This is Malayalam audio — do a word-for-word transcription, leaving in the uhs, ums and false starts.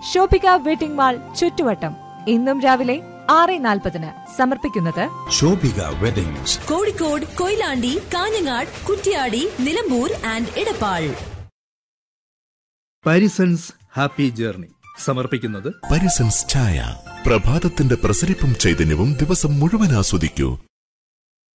ശോഭിക വെഡിംഗ് മാൾ ചുറ്റുവട്ടം. ഇന്നും രാവിലെ ആറ് നാൽപ്പതിന്. സമർപ്പിക്കുന്നത് Shobhika weddings, Kozhikode, Koyilandy, Kanhangad, Kuttiadi, Nilambur and Edappal. Parisons happy journey സമർപ്പിക്കുന്നത് പരിസൻസ് ചായ. പ്രഭാതത്തിന്റെ പ്രസരിപ്പും ചൈതന്യവും ദിവസം മുഴുവൻ ആസ്വദിക്കൂ.